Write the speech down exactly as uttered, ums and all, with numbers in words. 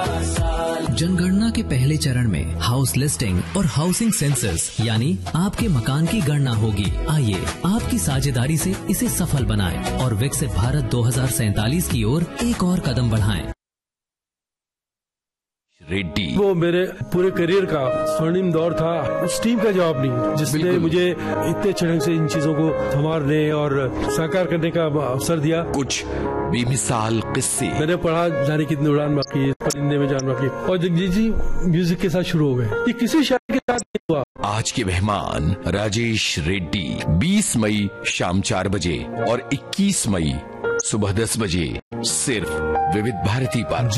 जनगणना के पहले चरण में हाउस लिस्टिंग और हाउसिंग सेंसस यानी आपके मकान की गणना होगी। आइए आपकी साझेदारी से इसे सफल बनाएं और विकसित भारत दो हजार सैंतालीस की ओर एक और कदम बढ़ाएं। रेड्डी वो मेरे पूरे करियर का स्वर्णिम दौर था। उस टीम का जवाब नहीं जिसने मुझे इतने अच्छे ढंग से इन चीजों को संवारने और साकार करने का अवसर दिया। कुछ बेमिसाल किस्से मैंने पढ़ा जाने कितनी उड़ान बाकी, परिंदे में जान बाकी, और जगजीत जी म्यूजिक के साथ शुरू हो गए। ये किसी शायर के साथ नहीं हुआ। आज के मेहमान राजेश रेड्डी बीस मई शाम चार बजे और इक्कीस मई सुबह दस बजे सिर्फ विविध भारती पर।